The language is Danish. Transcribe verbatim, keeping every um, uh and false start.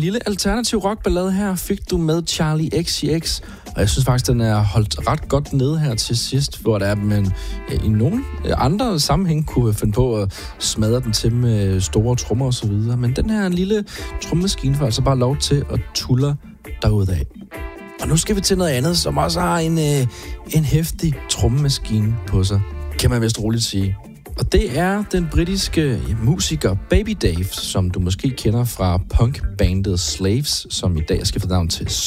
lille alternativ rockballade her fik du med Charlie X C X, og jeg synes faktisk, den er holdt ret godt nede her til sidst, hvor der er, men ja, i nogle andre sammenhæng kunne finde på at smadre den til med store trommer og så videre, men den her lille trommemaskine får altså bare lov til at tulle derudad. Og nu skal vi til noget andet, som også har en, øh, en heftig trommemaskine på sig, kan man vist roligt sige. Og det er den britiske ja, musiker Baby Dave, som du måske kender fra punkbandet Slaves, som i dag skal få navn til